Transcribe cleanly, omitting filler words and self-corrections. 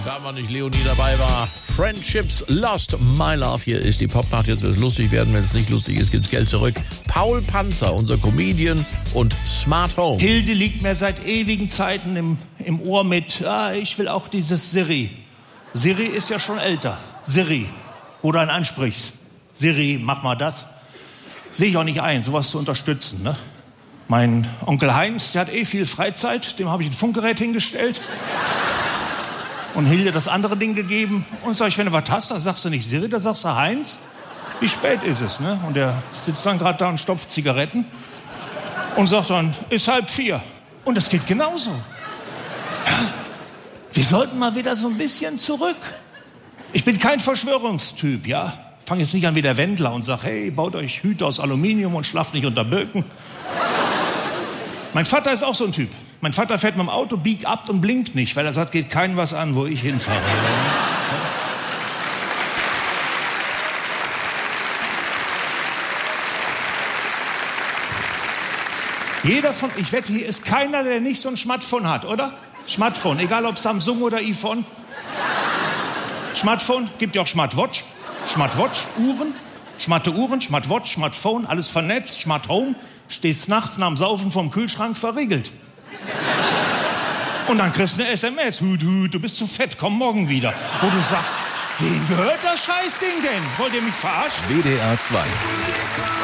Da war nicht Leonie dabei war. Friendships Lost, My Love. Hier ist die Popnacht. Jetzt wird es lustig werden. Wenn es nicht lustig ist, gibt's Geld zurück. Paul Panzer, unser Comedian und Smart Home. Hilde liegt mir seit ewigen Zeiten im Ohr mit, ich will auch dieses Siri. Siri ist ja schon älter. Siri, wo du einen ansprichst. Siri, mach mal das. Sehe ich auch nicht ein, sowas zu unterstützen. Ne? Mein Onkel Heinz, der hat viel Freizeit. Dem habe ich ein Funkgerät hingestellt. Und Hilde das andere Ding gegeben. Und sag ich, wenn du was hast, dann sagst du nicht Siri, dann sagst du Heinz. Wie spät ist es? Ne? Und der sitzt dann gerade da und stopft Zigaretten. Und sagt dann, ist 3:30. Und das geht genauso. Ja, wir sollten mal wieder so ein bisschen zurück. Ich bin kein Verschwörungstyp, ja. Ich fange jetzt nicht an wie der Wendler und sag, hey, baut euch Hüte aus Aluminium und schlaft nicht unter Birken. Mein Vater ist auch so ein Typ. Mein Vater fährt mit dem Auto, biegt ab und blinkt nicht, weil er sagt, geht keinem was an, wo ich hinfahre. Jeder von, ich wette, hier ist keiner, der nicht so ein Smartphone hat, oder? Smartphone, egal ob Samsung oder iPhone. Smartphone, gibt ja auch Smartwatch. Smartwatch, Uhren, Smartwatch, Smartphone, alles vernetzt, Smart Home. Stehst nachts nach dem Saufen vorm Kühlschrank verriegelt. Und dann kriegst du eine SMS. Hüt, du bist zu fett, komm morgen wieder. Wo du sagst, wem gehört das Scheißding denn? Wollt ihr mich verarschen? WDR 2.